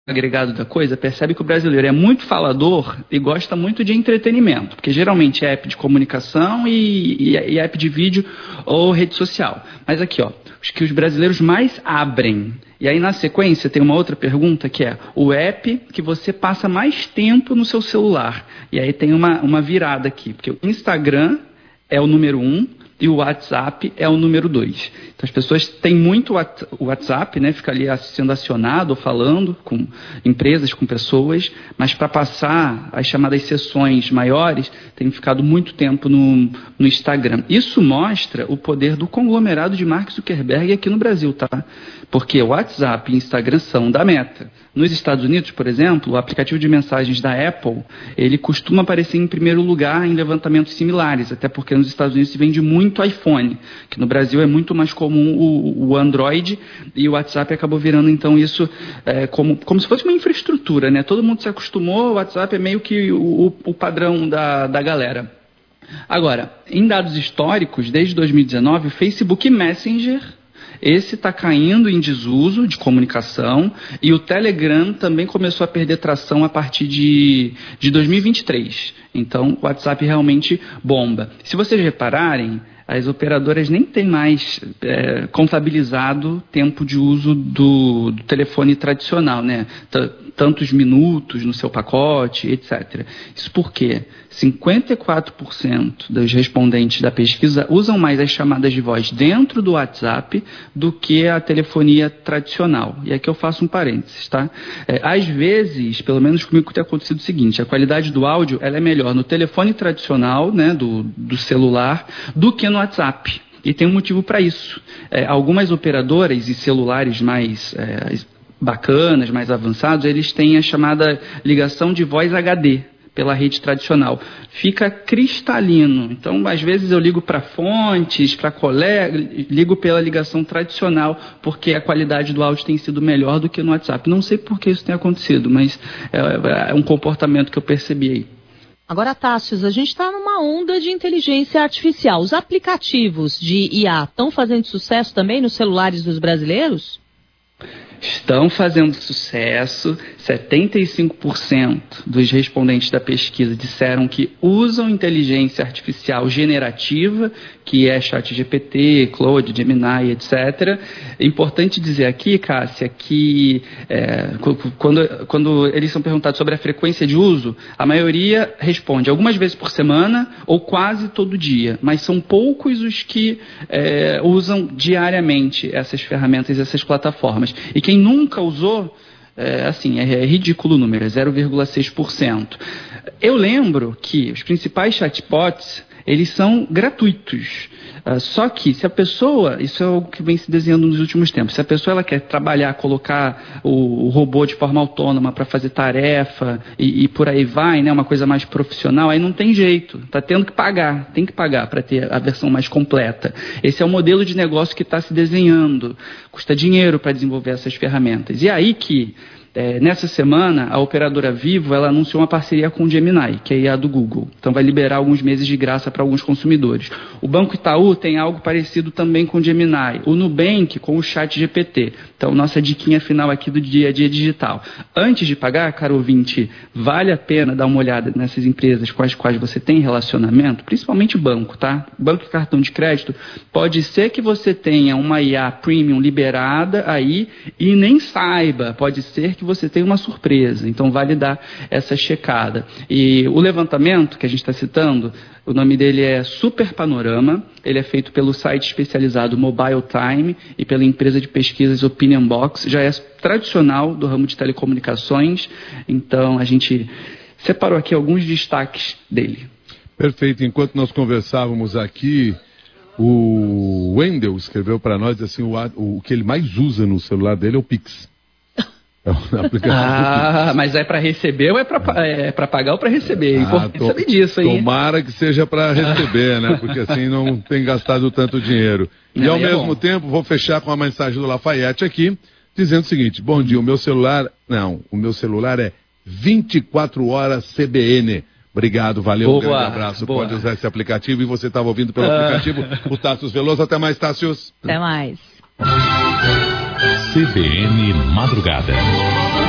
agregado da coisa, percebe que o brasileiro é muito falador e gosta muito de entretenimento, porque geralmente é app de comunicação e app de vídeo ou rede social. Mas aqui, ó, os que os brasileiros mais abrem. E aí, na sequência, tem uma outra pergunta que é o app que você passa mais tempo no seu celular. E aí tem uma virada aqui, porque o Instagram é o número 1 e o WhatsApp é o número 2. Então, as pessoas têm muito o WhatsApp, né? Fica ali sendo acionado ou falando com empresas, com pessoas, mas para passar as chamadas sessões maiores, tem ficado muito tempo no Instagram. Isso mostra o poder do conglomerado de Mark Zuckerberg aqui no Brasil, tá? Porque o WhatsApp e o Instagram são da Meta. Nos Estados Unidos, por exemplo, o aplicativo de mensagens da Apple, ele costuma aparecer em primeiro lugar em levantamentos similares, até porque nos Estados Unidos se vende muito iPhone, que no Brasil é muito mais comum o Android, e o WhatsApp acabou virando, então, isso como se fosse uma infraestrutura, né? Todo mundo se acostumou, o WhatsApp é meio que o padrão da galera. Agora, em dados históricos, desde 2019, o Facebook Messenger, esse está caindo em desuso de comunicação, e o Telegram também começou a perder tração a partir de 2023. Então, o WhatsApp realmente bomba. Se vocês repararem, as operadoras nem têm mais contabilizado tempo de uso do telefone tradicional, né? Tantos minutos no seu pacote, etc. Isso porque 54% dos respondentes da pesquisa usam mais as chamadas de voz dentro do WhatsApp do que a telefonia tradicional. E aqui eu faço um parênteses, tá? Às vezes, pelo menos comigo tem acontecido o seguinte, a qualidade do áudio ela é melhor no telefone tradicional, né, do celular, do que no WhatsApp. E tem um motivo para isso. Algumas operadoras e celulares mais bacanas, mais avançados, eles têm a chamada ligação de voz HD pela rede tradicional. Fica cristalino. Então, às vezes eu ligo para fontes, para colegas, ligo pela ligação tradicional, porque a qualidade do áudio tem sido melhor do que no WhatsApp. Não sei por que isso tem acontecido, mas é um comportamento que eu percebi aí. Agora, Tássios, a gente está numa onda de inteligência artificial. Os aplicativos de IA estão fazendo sucesso também nos celulares dos brasileiros? Estão fazendo sucesso. 75% dos respondentes da pesquisa disseram que usam inteligência artificial generativa, que é ChatGPT, Claude, Gemini, etc. É importante dizer aqui, Cássia, que quando eles são perguntados sobre a frequência de uso, a maioria responde algumas vezes por semana ou quase todo dia, mas são poucos os que usam diariamente essas ferramentas, essas plataformas. E quem nunca usou, é ridículo o número, é 0,6%. Eu lembro que os principais chatbots, eles são gratuitos. Só que se a pessoa, isso é algo que vem se desenhando nos últimos tempos, se a pessoa ela quer trabalhar, colocar o robô de forma autônoma para fazer tarefa e por aí vai, né, uma coisa mais profissional, aí não tem jeito, está tendo que pagar, tem que pagar para ter a versão mais completa. Esse é o modelo de negócio que está se desenhando, custa dinheiro para desenvolver essas ferramentas. E aí que nessa semana, a operadora Vivo ela anunciou uma parceria com o Gemini, que é a IA do Google. Então vai liberar alguns meses de graça para alguns consumidores. O Banco Itaú tem algo parecido também com o Gemini. O Nubank com o ChatGPT. Então, nossa diquinha final aqui do dia a dia digital. Antes de pagar, caro ouvinte, vale a pena dar uma olhada nessas empresas com as quais você tem relacionamento, principalmente banco, tá? Banco e cartão de crédito, pode ser que você tenha uma IA Premium liberada aí e nem saiba. Pode ser que você tenha uma surpresa. Então, vale dar essa checada. E o levantamento que a gente está citando, o nome dele é Super Panorama. Ele é feito pelo site especializado Mobile Time e pela empresa de pesquisas Opinion Box. Já é tradicional do ramo de telecomunicações. Então, a gente separou aqui alguns destaques dele. Perfeito. Enquanto nós conversávamos aqui, o Wendel escreveu para nós assim, o que ele mais usa no celular dele é o Pix. Mas é para receber ou é para pagar ou para receber? É importante saber disso aí. Tomara que seja para receber, né? Porque assim não tem gastado tanto dinheiro. E ao mesmo tempo, vou fechar com a mensagem do Lafayette aqui, dizendo o seguinte: bom dia, o meu celular é 24 horas CBN. Obrigado, valeu, um grande abraço. Boa. Pode usar esse aplicativo e você estava ouvindo pelo aplicativo o Tássios Veloso. Até mais, Tássios. Até mais. CBN Madrugada.